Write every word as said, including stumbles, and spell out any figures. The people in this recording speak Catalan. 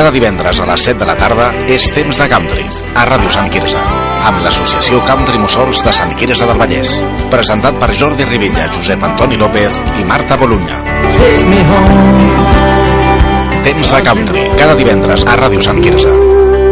Cada divendres a les set de la tarda és Temps de Country, a Ràdio Sant Quirze, amb l'associació Country Mussols de Sant Quirze del Vallès, presentat per Jordi Rivilla, Josep Antoni López i Marta Bolunya. Temps de Country, cada divendres a Ràdio Sant Quirze.